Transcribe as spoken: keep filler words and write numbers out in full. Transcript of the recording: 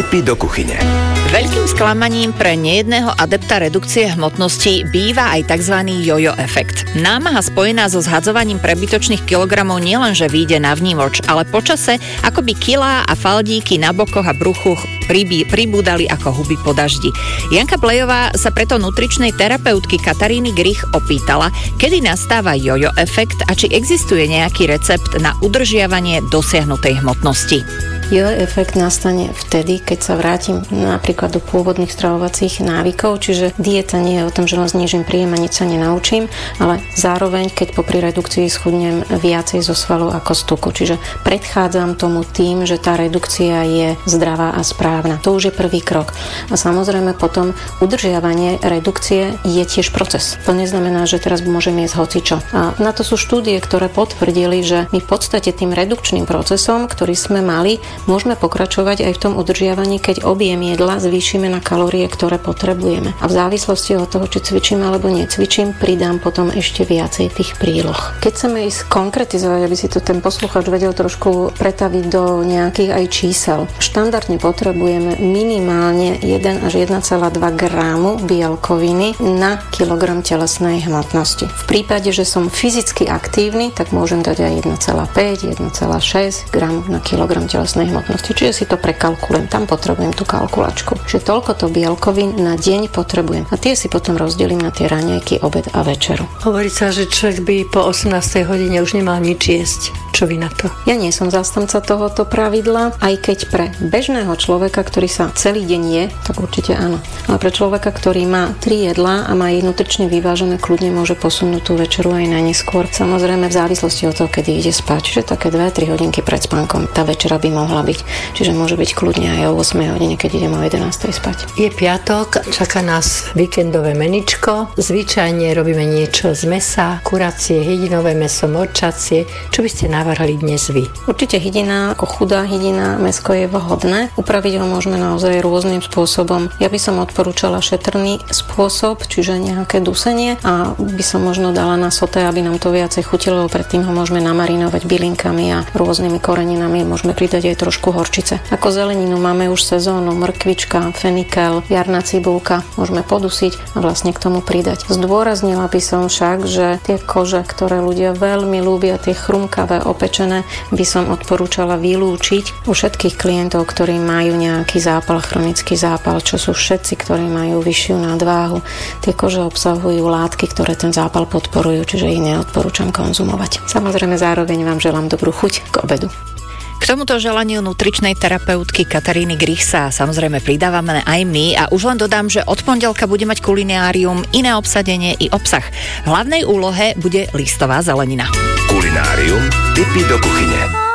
Tipy do kuchyne. Veľkým sklamaním pre nejedného adepta redukcie hmotnosti býva aj tzv. Jojo efekt. Námaha spojená so zhadzovaním prebytočných kilogramov nielenže vyjde na vnívoč, ale počase akoby kilá a faldíky na bokoch a bruchu pribí, pribúdali ako huby po daždi. Janka Blejová sa preto nutričnej terapeutky Kataríny Grich opýtala, kedy nastáva jojo efekt a či existuje nejaký recept na udržiavanie dosiahnutej hmotnosti. Jojo efekt nastane vtedy, keď sa vrátim napríklad do pôvodných stravovacích návykov, čiže dieta nie je o tom, že len znížim príjem a nič sa nenaučím, ale zároveň, keď popri redukcii schudnem viacej zo svalov ako z tuku. Čiže predchádzam tomu tým, že tá redukcia je zdravá a správna. To už je prvý krok. A samozrejme potom udržiavanie redukcie je tiež proces. To neznamená, že teraz môžem jesť hocičo. A na to sú štúdie, ktoré potvrdili, že my v podstate tým redukčným procesom, ktorý sme mali, môžeme pokračovať aj v tom udržiavaní, keď objem jedla zvýšime na kalórie, ktoré potrebujeme. A v závislosti od toho, či cvičím alebo necvičím, pridám potom ešte viacej tých príloh. Keď chceme ísť konkretizovať, aby si to ten posluchač vedel trošku pretaviť do nejakých aj čísel. Štandardne potrebujeme minimálne jeden až jeden celá dva gramu bielkoviny na kilogram telesnej hmotnosti. V prípade, že som fyzicky aktívny, tak môžem dať aj jeden celá päť, jeden celá šesť gramu na kilogram telesnej hmotnosti, čiže si to prekalkulujem, tam potrebujem tú kalkulačku. Čiže toľko to bielkovín na deň potrebujem a tie si potom rozdelím na tie raňajky, obed a večeru. Hovorí sa, že človek by po osemnástej hodine už nemal nič jesť. Čo vy na to? Ja nie som zástanca tohoto pravidla, aj keď pre bežného človeka, ktorý sa celý deň je, tak určite áno. Ale pre človeka, ktorý má tri jedlá a má ich nutrične vyvážené, kľudne môže posunúť tú večeru aj na neskôr. Samozrejme v závislosti od toho, kedy ide spať, čiže také dve tri hodinky pred spánkom tá večera by mohla byť. Čiže môže byť kľudne aj o ôsmej hodine, keď idem o jedenástej spať. Je piatok, čaká nás víkendové meničko. Zvyčajne robíme niečo z mäsa, kuracie, hydinové mäso, morčacie. Čo by ste navrhli dnes vy? Určite hydina, ako chudá hydina, mäsko je vhodné. Upraviť ho môžeme naozaj rôznym spôsobom. Ja by som odporúčala šetrný spôsob, čiže nejaké dusenie a by som možno dala na soté, aby nám to viacej chutilo. Predtým ho môžeme namarinovať bylinkami a rôznymi koreninami. Môžeme pridať aj trošku horčice. Ako zeleninu máme už sezónu, mrkvička, fenikel, jarná cibulka, môžeme podusiť a vlastne k tomu pridať. Zdôraznila by som však, že tie kože, ktoré ľudia veľmi ľúbia, tie chrumkavé, opečené, by som odporúčala vylúčiť u všetkých klientov, ktorí majú nejaký zápal, chronický zápal, čo sú všetci, ktorí majú vyššiu nadváhu. Tie kože obsahujú látky, ktoré ten zápal podporujú, čiže ich neodporúčam konzumovať. Samozrejme zároveň vám želám dobrú chuť k obedu. K tomuto želaniu nutričnej terapeutky Kataríny Grich sa samozrejme pridávame aj my a už len dodám, že od pondelka bude mať kulinárium iné obsadenie i obsah. V hlavnej úlohe bude listová zelenina. Kulinárium, tipy do kuchyne.